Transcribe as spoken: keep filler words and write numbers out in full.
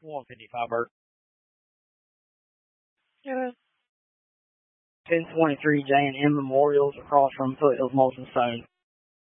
one fifty-five, Bert. Yeah. ten twenty-three J and M Memorials across from Foothills Molson Stone.